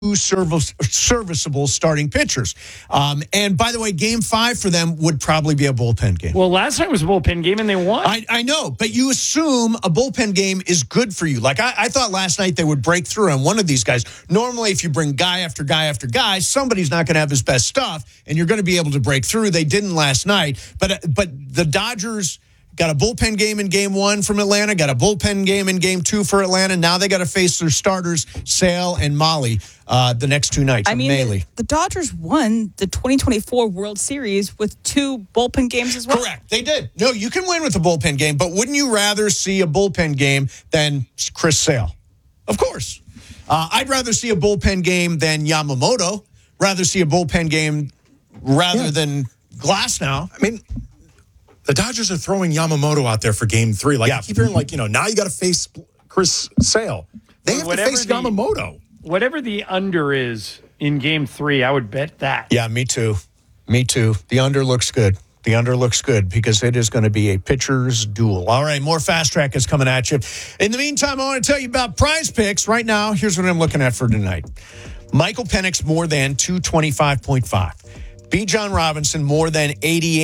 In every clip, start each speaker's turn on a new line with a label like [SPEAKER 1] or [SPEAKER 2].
[SPEAKER 1] serviceable starting pitchers. And by the way, game 5 for them would probably be a bullpen game.
[SPEAKER 2] Well, last time was a bullpen game and they won.
[SPEAKER 1] I know, but you assume a bullpen game is good for you. Like I thought last night they would break through on one of these guys. Normally, if you bring guy after guy after guy, somebody's not going to have his best stuff, and you're going to be able to break through. They didn't last night, but the Dodgers got a bullpen game in game 1 from Atlanta, got a bullpen game in game 2 for Atlanta. Now they got to face their starters, Sale and Molly, the next 2 nights.
[SPEAKER 3] The Dodgers won the 2024 World Series with 2 bullpen games as well.
[SPEAKER 1] Correct. They did. No, you can win with a bullpen game, but wouldn't you rather see a bullpen game than Chris Sale? Of course. I'd rather see a bullpen game than Yamamoto, rather see a bullpen game rather than Glasnow.
[SPEAKER 4] I mean, the Dodgers are throwing Yamamoto out there for game 3. I keep hearing, now you got to face Chris Sale. They have to face Yamamoto.
[SPEAKER 2] Whatever the under is in game 3, I would bet that.
[SPEAKER 1] Yeah, me too. The under looks good. The under looks good because it is going to be a pitcher's duel. All right, more Fast Track is coming at you. In the meantime, I want to tell you about Prize Picks. Right now, here's what I'm looking at for tonight. Michael Penix more than 225.5. Bijan Robinson, more than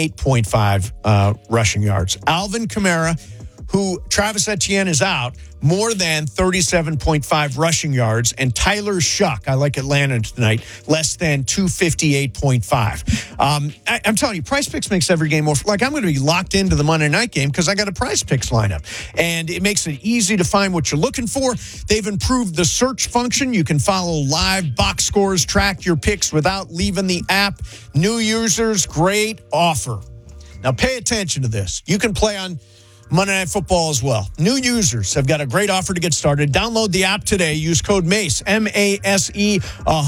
[SPEAKER 1] 88.5 rushing yards. Alvin Kamara, who Travis Etienne is out, more than 37.5 rushing yards. And Tyler Shuck, I like Atlanta tonight, less than 258.5. I'm telling you, Prize Picks makes every game more. I'm going to be locked into the Monday night game because I got a Prize Picks lineup. And it makes it easy to find what you're looking for. They've improved the search function. You can follow live box scores, track your picks without leaving the app. New users, great offer. Now pay attention to this. You can play on Monday Night Football as well. New users have got a great offer to get started. Download the app today. Use code MACE, M-A-S-E,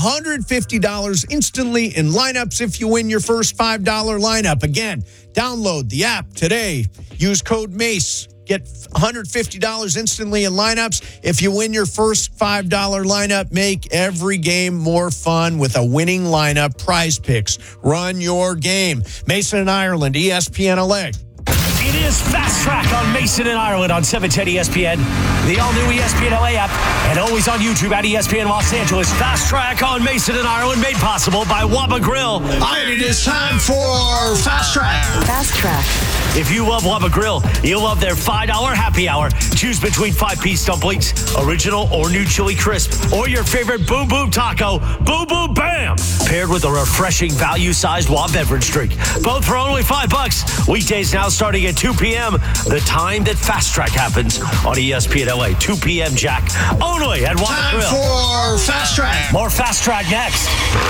[SPEAKER 1] $150 instantly in lineups if you win your first $5 lineup. Again, download the app today. Use code MACE. Get $150 instantly in lineups. If you win your first $5 lineup, make every game more fun with a winning lineup. Prize Picks. Run your game. Mason and Ireland, ESPN LA.
[SPEAKER 5] It is Fast Track on Mason and Ireland on 710 ESPN, the all-new ESPN LA app, and always on YouTube at ESPN Los Angeles. Fast Track on Mason and Ireland, made possible by Wabba Grill.
[SPEAKER 1] All right, it is time for Fast Track.
[SPEAKER 6] Fast Track.
[SPEAKER 5] If you love Wabba Grill, you'll love their $5 happy hour. Choose between 5-piece dumplings, original or new chili crisp, or your favorite Boom Boom Taco, Boom Boom Bam, paired with a refreshing value-sized Wab beverage drink. Both for only $5. Weekdays now starting at 2 p.m., the time that Fast Track happens on ESPN LA. 2 p.m. Jack, only at Wabba Grill.
[SPEAKER 1] Time for Fast Track.
[SPEAKER 5] More Fast Track next.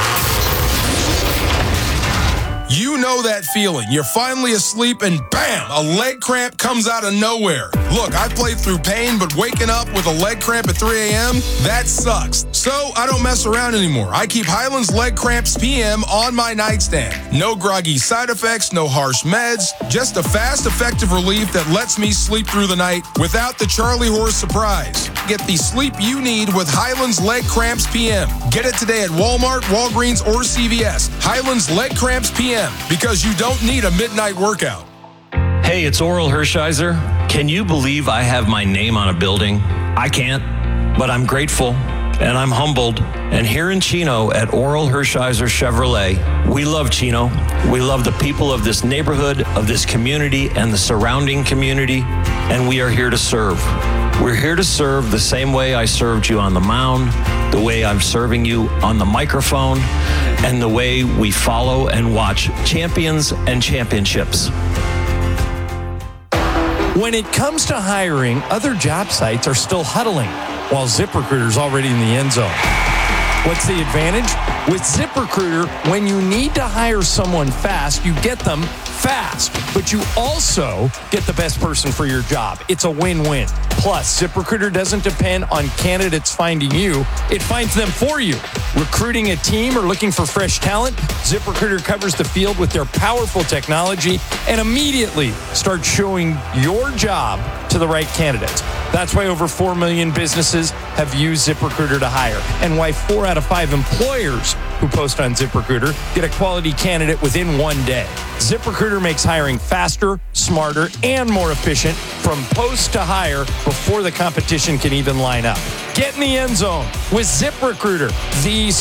[SPEAKER 7] You know that feeling. You're finally asleep and bam, a leg cramp comes out of nowhere. Look, I played through pain, but waking up with a leg cramp at 3 a.m., that sucks. So I don't mess around anymore. I keep Highland's Leg Cramps PM on my nightstand. No groggy side effects, no harsh meds, just a fast, effective relief that lets me sleep through the night without the Charlie horse surprise. Get the sleep you need with Highland's Leg Cramps PM. Get it today at Walmart, Walgreens, or CVS. Highland's Leg Cramps PM. Because you don't need a midnight workout.
[SPEAKER 8] Hey, it's Oral Hershiser. Can you believe I have my name on a building? I can't, but I'm grateful and I'm humbled. And here in Chino at Oral Hershiser Chevrolet, we love Chino. We love the people of this neighborhood, of this community, and the surrounding community, and we are here to serve. We're here to serve the same way I served you on the mound, the way I'm serving you on the microphone, and the way we follow and watch champions and championships.
[SPEAKER 9] When it comes to hiring, other job sites are still huddling, while ZipRecruiter's already in the end zone. What's the advantage? With ZipRecruiter, when you need to hire someone fast, you get them fast, but you also get the best person for your job. It's a win-win. Plus, ZipRecruiter doesn't depend on candidates finding you. It finds them for you. Recruiting a team or looking for fresh talent, ZipRecruiter covers the field with their powerful technology and immediately starts showing your job to the right candidates. That's why over 4 million businesses have used ZipRecruiter to hire, and why 4 out of 5 employers who post on ZipRecruiter get a quality candidate within 1 day. ZipRecruiter makes hiring faster, smarter, and more efficient from post to hire before the competition can even line up. Get in the end zone with ZipRecruiter, the